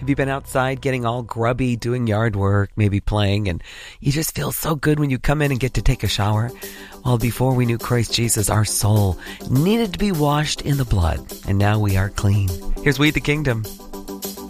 Have you been outside getting all grubby, doing yard work, maybe playing, and you just feel so good when you come in and get to take a shower? Well, before we knew Christ Jesus, our soul needed to be washed in the blood, and now we are clean. Here's We the Kingdom.